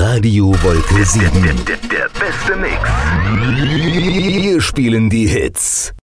Radio Wolke 7. Der beste Mix. Wir spielen die Hits.